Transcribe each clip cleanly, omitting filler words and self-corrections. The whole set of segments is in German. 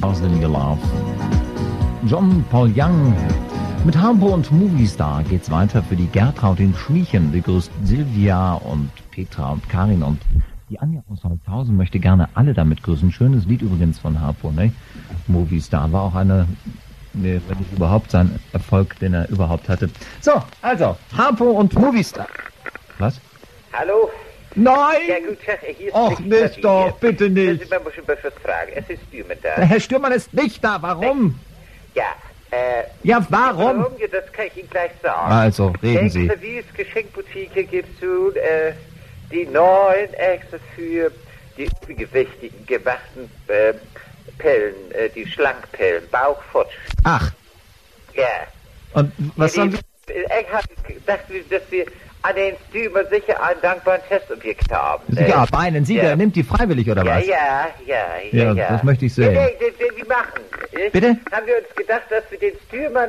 Than Your Love. John Paul Young. Mit Harpo und Movistar geht's weiter für die Gertraud in Schmiechen. Begrüßt Silvia und Petra und Karin und die Anja aus Holzhausen möchte gerne alle damit grüßen. Schönes Lied übrigens von Harpo, ne? Movistar war auch wenn nicht überhaupt sein Erfolg, den er überhaupt hatte. So, also, Harpo und Movistar. Was? Hallo? Nein! Ja gut, hier ist Och, nicht doch, bitte nicht. Man muss schon was fragen. Es ist Stürmann da. Der Herr Stürmann ist nicht da, warum? Ja, Ja, warum? Warum? Ja, das kann ich Ihnen gleich sagen. Also, reden Sie. Service Geschenkboutique gibt's nun, die neuen extra für die übergewichtigen gemachten Pellen, die Schlankpellen, Bauchfutsch. Ach, Ja. und was Ja, haben wir? Ich habe gedacht, dass wir an den Stürmer sicher einen dankbaren Testobjekt haben. Ja, meinen Sie, ja. der nimmt die freiwillig, oder was? Ja. Ja, das möchte ich sehen. Wir machen. Nicht? Bitte? Haben wir uns gedacht, dass wir den Stürmern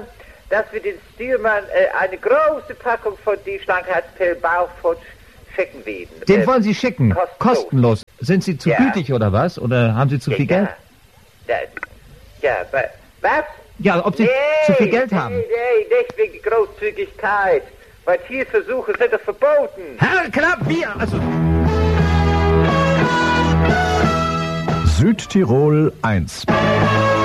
eine große Packung von die Schlankheitspillen Bauchfutsch schicken werden. Den wollen Sie schicken? Kostenlos. Sind Sie zu Ja. gütig, oder was? Oder haben Sie zu viel Geld? Was? Ja, ob Sie zu viel Geld haben? Nee, nicht wegen Großzügigkeit. Weil Tierversuche sind doch verboten. Herr Klapp, wir! Also Südtirol 1.